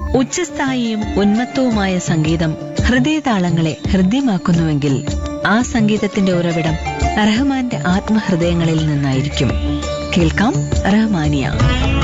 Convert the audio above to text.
ഉച്ചസ്ഥായിയും ഉന്മത്തവുമായ സംഗീതം ഹൃദയതാളങ്ങളെ ഹൃദ്യമാക്കുന്നുവെങ്കിൽ ആ സംഗീതത്തിന്റെ ഉറവിടം റഹ്മാന്റെ ആത്മഹൃദയങ്ങളിൽ നിന്നായിരിക്കും. കേൾക്കാം റഹ്മാനിയ.